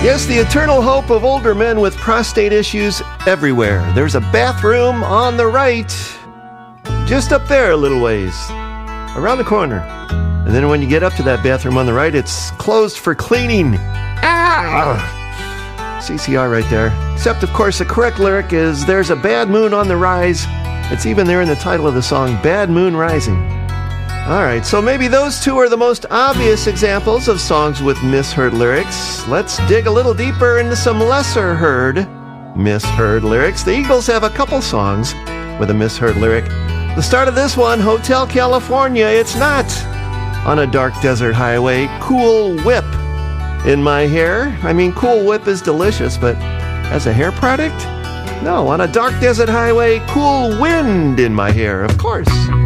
Yes, the eternal hope of older men with prostate issues everywhere. There's a bathroom on the right, just up there a little ways, around the corner. And then when you get up to that bathroom on the right, it's closed for cleaning. CCR right there. Except, of course, the correct lyric is, there's a bad moon on the rise. It's even there in the title of the song, Bad Moon Rising. All right, so maybe those two are the most obvious examples of songs with misheard lyrics. Let's dig a little deeper into some lesser heard, misheard lyrics. The Eagles have a couple songs with a misheard lyric. The start of this one, Hotel California, it's not. On a dark desert highway, Cool Whip in my hair. I mean, Cool Whip is delicious, but as a hair product? No, on a dark desert highway, cool wind in my hair, of course.